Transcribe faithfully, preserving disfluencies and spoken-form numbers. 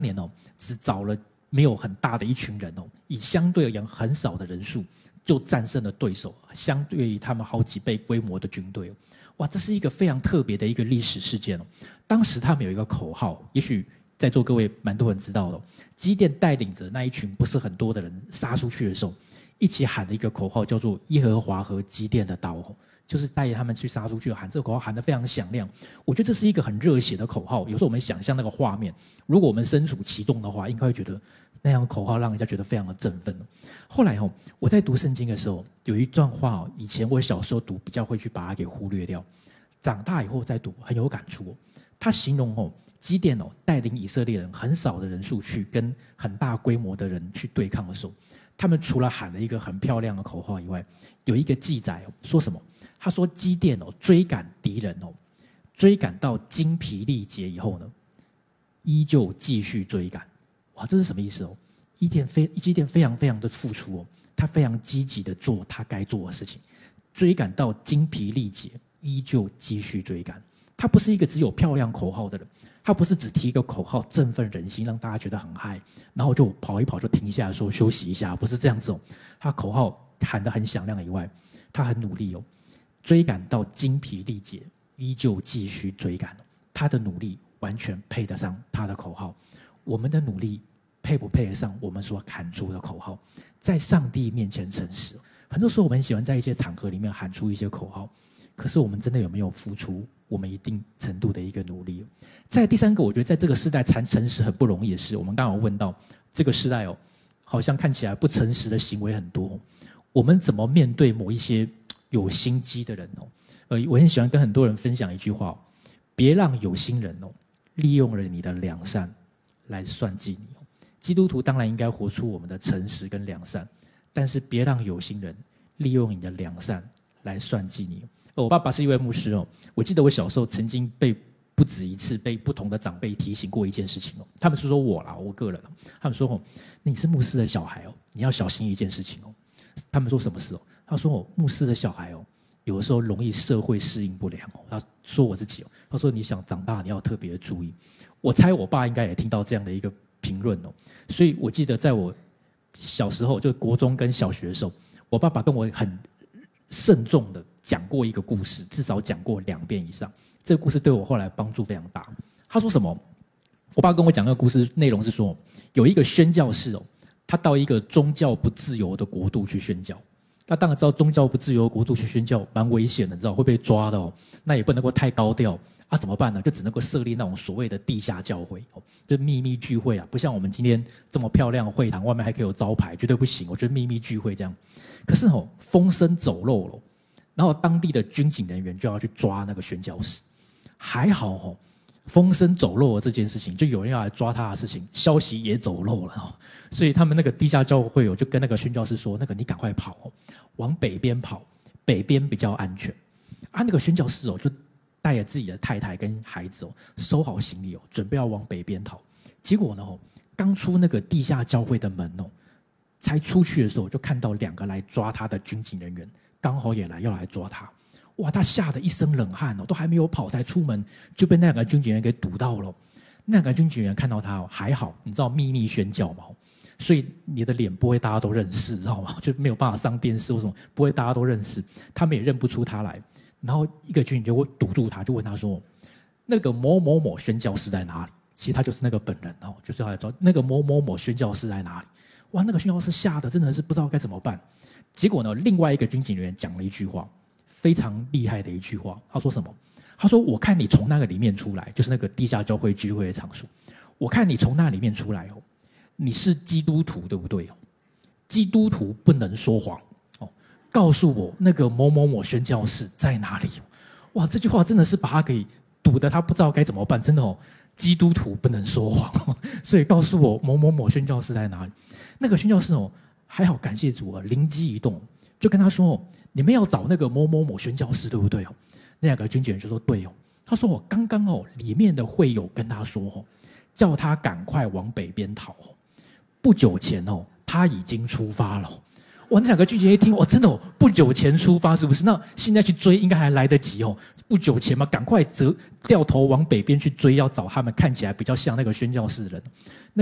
年哦，只找了没有很大的一群人哦，以相对而言很少的人数就战胜了对手，相对于他们好几倍规模的军队哦。哇，这是一个非常特别的一个历史事件哦。当时他们有一个口号，也许在座各位蛮多人知道的哦，基甸带领着那一群不是很多的人杀出去的时候，一起喊的一个口号叫做耶和华和基甸的刀哦，就是带着他们去杀出去，喊这个口号喊得非常响亮。我觉得这是一个很热血的口号。有时候我们想象那个画面，如果我们身处其中的话，应该会觉得那样的口号让人家觉得非常的振奋。后来哦，我在读圣经的时候，有一段话哦，以前我小时候读比较会去把它给忽略掉，长大以后再读很有感触哦。他形容哦，基甸哦带领以色列人很少的人数去跟很大规模的人去对抗的时候，他们除了喊了一个很漂亮的口号以外，有一个记载哦，说什么？他说基甸哦追赶敌人哦，追赶到精疲力竭以后呢，依旧继续追赶。哇，这是什么意思哦？基甸非基甸非常非常的付出哦，他非常积极的做他该做的事情，追赶到精疲力竭，依旧继续追赶。他不是一个只有漂亮口号的人，他不是只提一个口号振奋人心，让大家觉得很嗨，然后就跑一跑就停下来说休息一下，不是这样子哦。他口号喊得很响亮以外，他很努力哦，追赶到精疲力竭，依旧继续追赶。他的努力完全配得上他的口号。我们的努力配不配得上我们所喊出的口号？在上帝面前诚实。很多时候我们很喜欢在一些场合里面喊出一些口号，可是我们真的有没有付出我们一定程度的一个努力？在第三个，我觉得在这个时代诚诚实很不容易的是，我们刚刚有问到这个时代哦，好像看起来不诚实的行为很多，我们怎么面对某一些有心机的人哦？呃，我很喜欢跟很多人分享一句话哦，别让有心人哦利用了你的良善来算计你哦。基督徒当然应该活出我们的诚实跟良善，但是别让有心人利用你的良善来算计你。我爸爸是一位牧师哦，我记得我小时候曾经被不止一次被不同的长辈提醒过一件事情哦。他们是说我啦，我个人，他们说哦，你是牧师的小孩哦，你要小心一件事情哦。他们说什么事哦？他说哦，牧师的小孩哦，有的时候容易社会适应不良哦。他说我自己哦，他说你想长大你要特别注意。我猜我爸应该也听到这样的一个评论哦，所以我记得在我小时候，就国中跟小学的时候，我爸爸跟我很慎重的讲过一个故事，至少讲过两遍以上。这个故事对我后来帮助非常大。他说什么？我爸跟我讲那个故事内容是说，有一个宣教士哦，他到一个宗教不自由的国度去宣教。那当然知道宗教不自由的国度去宣教蛮危险的，知道会被抓的哦。那也不能够太高调啊，怎么办呢？就只能够设立那种所谓的地下教会哦，就秘密聚会啊，不像我们今天这么漂亮的会堂，外面还可以有招牌，绝对不行。我觉得秘密聚会这样，可是哦，风声走漏了，然后当地的军警人员就要去抓那个宣教士。还好哦，风声走漏了这件事情，就有人要来抓他的事情，消息也走漏了哦，所以他们那个地下教会哦，就跟那个宣教士说，那个你赶快跑哦，往北边跑，北边比较安全。啊，那个宣教士哦，就带着自己的太太跟孩子哦，收好行李哦，准备要往北边逃。结果呢，哦，刚出那个地下教会的门哦，才出去的时候，就看到两个来抓他的军警人员，刚好也来要来抓他。哇，他吓得一身冷汗哦，都还没有跑才出门，就被那两个军警员给堵到了。那两个军警员看到他哦，还好，你知道秘密宣教嘛，所以你的脸不会大家都认识，知道吗？就没有办法上电视或什么，不会大家都认识，他们也认不出他来。然后一个军警就会堵住他，就问他说：“那个某某某宣教士在哪里？”其实他就是那个本人哦，就是要找那个某某某宣教士在哪里。哇，那个宣教士吓得真的是不知道该怎么办。结果呢，另外一个军警人员讲了一句话，非常厉害的一句话。他说什么？他说：“我看你从那个里面出来，就是那个地下教会聚会的场所。我看你从那里面出来哦，你是基督徒对不对哦？基督徒不能说谎。”告诉我那个某某某宣教士在哪里？哇，这句话真的是把他给堵得他不知道该怎么办，真的哦，基督徒不能说谎，所以告诉我某某某宣教士在哪里。那个宣教士哦，还好感谢主啊，灵机一动，就跟他说哦，你们要找那个某某某宣教士对不对哦？那两个军警人就说对哦。他说哦，刚刚哦，里面的会友跟他说哦，叫他赶快往北边逃哦。不久前哦，他已经出发了。 哇，那两个军舰一听，哇，真的哦，不久前出发是不是？那现在去追应该还来得及哦。不久前嘛，赶快折掉头往北边去追，要找他们看起来比较像那个宣教士人。